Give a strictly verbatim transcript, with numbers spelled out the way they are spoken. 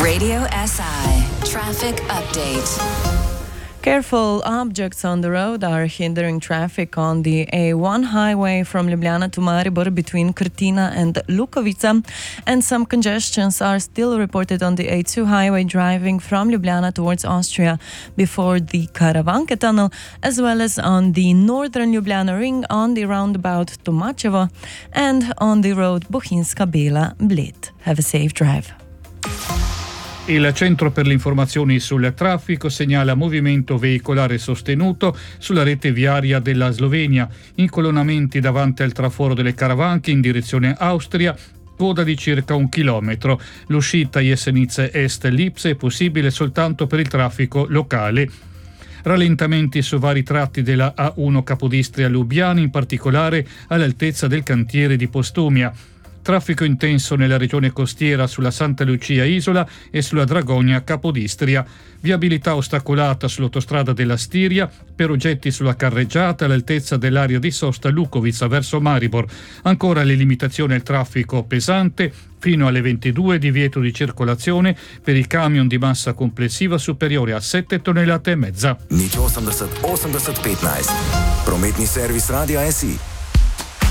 Radio S I Traffic Update. Careful objects on the road are hindering traffic on the A one highway from Ljubljana to Maribor between Krtina and Lukovica, and some congestions are still reported on the A two highway driving from Ljubljana towards Austria before the Karavanke tunnel, as well as on the northern Ljubljana ring on the roundabout Tomačevo and on the road Bohinjska Bela-Bled. Have a safe drive. Il Centro per le informazioni sul traffico segnala movimento veicolare sostenuto sulla rete viaria della Slovenia, incolonnamenti davanti al traforo delle Karavanke in direzione Austria, coda di circa un chilometro. L'uscita Jesenice Est-Lipse è possibile soltanto per il traffico locale. Rallentamenti su vari tratti della A uno Capodistria-Lubiana, in particolare all'altezza del cantiere di Postumia. Traffico intenso nella regione costiera sulla Santa Lucia Isola e sulla Dragonia Capodistria. Viabilità ostacolata sull'autostrada della Stiria per oggetti sulla carreggiata all'altezza dell'area di sosta Lukovica verso Maribor. Ancora le limitazioni al traffico pesante fino alle ventidue, divieto di circolazione per i camion di massa complessiva superiore a sette tonnellate e mezza. Nič osemdeset osemdeset petnajst. Prometni servis Radia S I.